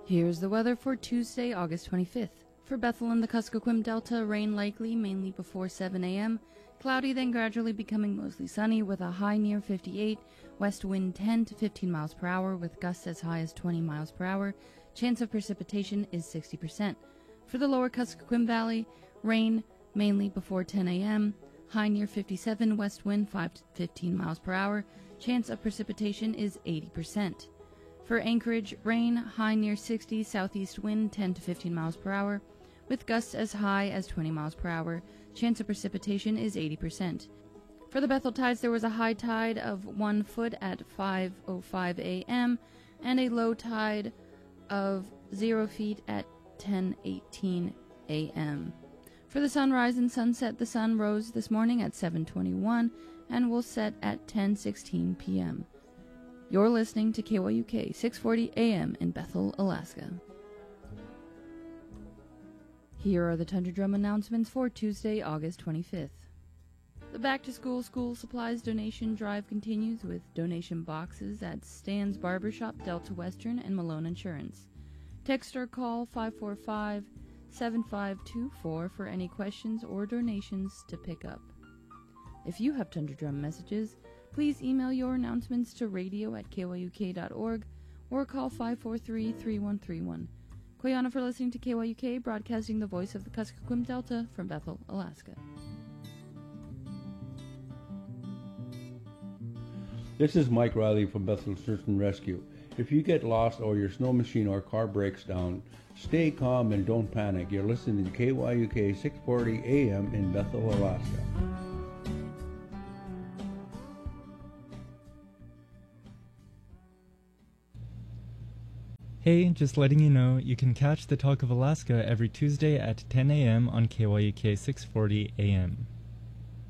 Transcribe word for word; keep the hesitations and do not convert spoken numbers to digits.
Here's the weather for Tuesday, August twenty-fifth. For Bethel and the Kuskokwim Delta, rain likely, mainly before seven a.m. Cloudy, then gradually becoming mostly sunny with a high near fifty-eight. West wind ten to fifteen miles per hour with gusts as high as twenty miles per hour. Chance of precipitation is sixty percent. For the lower Kuskokwim Valley, rain, mainly before ten a.m. High near fifty-seven. West wind five to fifteen miles per hour. Chance of precipitation is eighty percent. For Anchorage, rain, high near sixty, southeast wind ten to fifteen miles per hour, with gusts as high as twenty miles per hour. Chance of precipitation is eighty percent. For the Bethel tides, there was a high tide of one foot at five oh five a.m. and a low tide of zero feet at ten eighteen a.m. For the sunrise and sunset, the sun rose this morning at seven twenty-one and will set at ten sixteen p.m. You're listening to K Y U K six forty A M in Bethel, Alaska. Here are the Tundra Drum announcements for Tuesday, August twenty-fifth. The Back to School School Supplies donation drive continues with donation boxes at Stan's Barbershop, Delta Western, and Malone Insurance. Text or call five four five, seven five two four for any questions or donations to pick up. If you have Tundra Drum messages, please email your announcements to radio at K Y U K dot org or call five four three, three one three one. Koyana for listening to K Y U K, broadcasting the voice of the Kuskokwim Delta from Bethel, Alaska. This is Mike Riley from Bethel Search and Rescue. If you get lost or your snow machine or car breaks down, stay calm and don't panic. You're listening to K Y U K six forty A M in Bethel, Alaska. Hey, just letting you know, you can catch the Talk of Alaska every Tuesday at ten a.m. on K Y U K six forty A M.